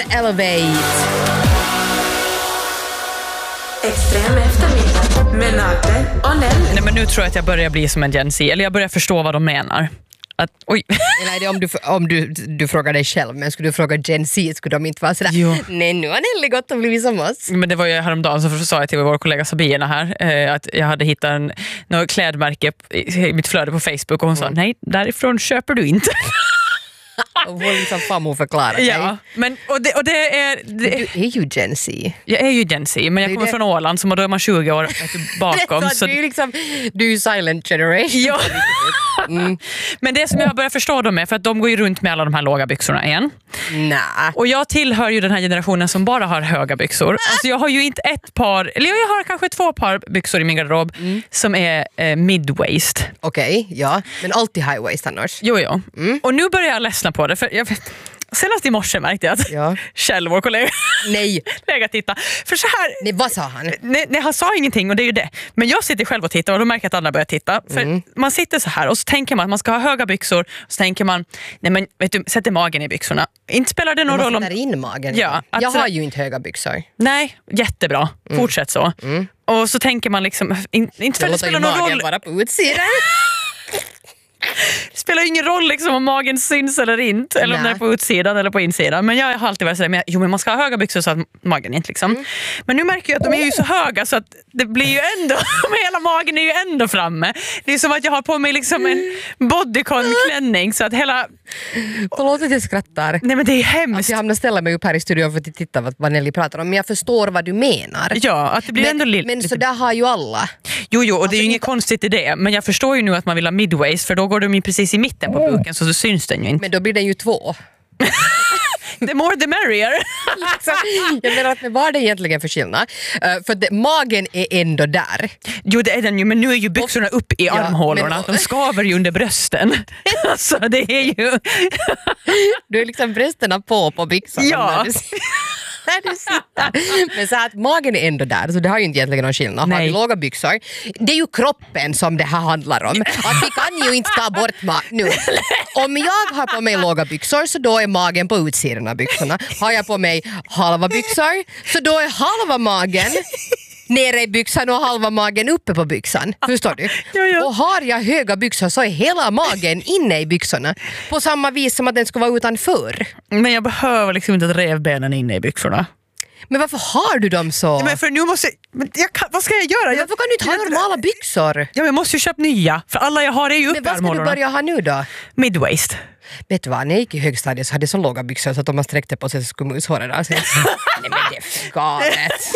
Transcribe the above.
Elevate. Extrem eftermiddag med Nagde och Nelly. Nej, men nu tror jag att jag börjar bli som en Gen Z. Eller jag börjar förstå vad de menar. Att, oj. Eller är det om du frågar dig själv, men skulle du fråga Gen Z skulle de inte vara sådär, jo. Nej, nu har Nelly gått och blivit som oss. Men det var ju häromdagen så sa jag till vår kollega Sabina här att jag hade hittat något klädmärke i mitt flöde på Facebook och hon sa, nej, därifrån köper du inte. Och hon liksom fan förklarar sig. Ja, men och det är... Du är ju Gen Z. Jag är ju Gen Z, men jag kommer från Åland så då är man 20 år bakom. så du är ju silent generation. Ja. Men det som jag har börjat förstå dem är för att de går ju runt med alla de här låga byxorna igen. Nej. Och jag tillhör ju den här generationen som bara har höga byxor. Alltså jag har ju inte ett par, eller jag har kanske 2 par byxor i min garderob som är mid-waist. Okej, ja. Men alltid high-waist annars. Jo. Och nu börjar jag ledsna på det för senast i morse märkte jag att Kjell, vår kollega, lägga titta. För så här... Nej, vad sa han? Nej, han sa ingenting och det är ju det. Men jag sitter själv och tittar och då märker jag att andra börjar titta. För man sitter så här och så tänker man att man ska ha höga byxor och så tänker man, nej men vet du, sätter magen i byxorna. Inte spelar det någon roll om... Man sätter in magen. Ja, jag har ju inte höga byxor. Nej, jättebra. Fortsätt så. Och så tänker man liksom, inte för att det spelar någon roll... bara på utsidan. Det spelar ingen roll liksom om magen syns eller inte. Eller om den är på utsidan eller på insidan. Men jag har alltid varit sådär, men man ska ha höga byxor så att magen inte liksom. Men nu märker jag att de är ju så höga så att det blir ju ändå, hela magen är ju ändå framme. Det är som att jag har på mig liksom en bodycon-klänning så att hela... Förlåt att jag skrattar. Nej, men det är hemskt. Alltså jag hamnar ställa mig upp här i studion för att titta vad Nelly pratar om. Men jag förstår vad du menar. Ja, att det blir ändå men så där har ju alla. Jo, och det är ju inget konstigt i det. Men jag förstår ju nu att man vill ha midwaist för då går de precis i mitten på buken så syns den ju inte. Men då blir den ju 2. The more the merrier. Jag menar att vad är det egentligen för skillnad? För magen är ändå där. Jo, det är den ju, men nu är ju byxorna upp i armhålorna. De skaver ju under brösten. Så det är ju... Du är liksom brösterna på byxorna. Ja. När du sitter. Men så att magen är ändå där, så det har ju inte egentligen någon skillnad. Har vi låga byxor, det är ju kroppen som det här handlar om. Att vi kan ju inte ta bort nu. Om jag har på mig låga byxor så då är magen på utsidan av byxorna. Har jag på mig halva byxor så då är halva magen nere i byxan och halva magen uppe på byxan. Förstår du? Ja. Och har jag höga byxor så är hela magen inne i byxorna. På samma vis som att den ska vara utanför. Men jag behöver liksom inte revbenen inne i byxorna. Men varför har du dem så? Ja, men för nu måste vad ska jag göra? Men varför kan du inte ha normala byxor? Ja, men jag måste ju köpa nya. För alla jag har är ju uppe i armhålorna. Men vad ska du börja ha nu då? Midwaist. Vet du vad, när jag gick i högstadiet så hade jag så låga byxor så att om man sträckte på sig så skulle mushåret där. Nej men det är galet.